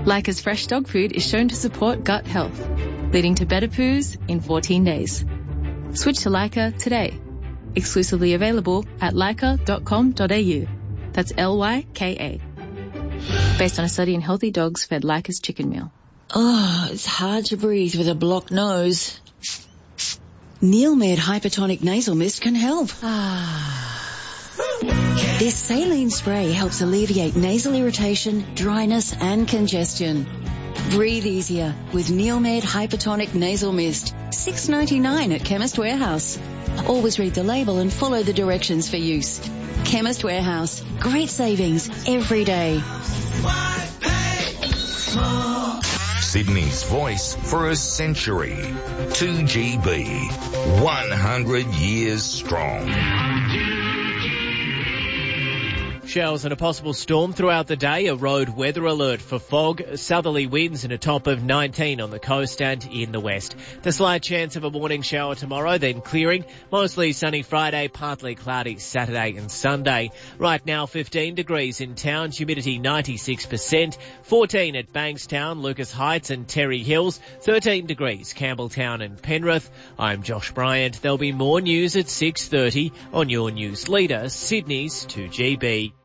Leica's fresh dog food is shown to support gut health, leading to better poos in 14 days. Switch to Leica today. Exclusively available at leica.com.au. That's Lyka. Based on a study in healthy dogs fed Leica's chicken meal. Oh, it's hard to breathe with a blocked nose. Neilmed Hypertonic Nasal Mist can help. This saline spray helps alleviate nasal irritation, dryness and congestion. Breathe easier with Neilmed Hypertonic Nasal Mist. $6.99 at Chemist Warehouse. Always read the label and follow the directions for use. Chemist Warehouse. Great savings every day. Sydney's voice for a century. 2GB. 100 years strong. Showers and a possible storm throughout the day. A road weather alert for fog, southerly winds and a top of 19 on the coast and in the west. The slight chance of a morning shower tomorrow, then clearing. Mostly sunny Friday, partly cloudy Saturday and Sunday. Right now 15 degrees in town, humidity 96%. 14 at Bankstown, Lucas Heights and Terry Hills. 13 degrees Campbelltown and Penrith. I'm Josh Bryant. There'll be more news at 6:30 on your news leader, Sydney's 2GB.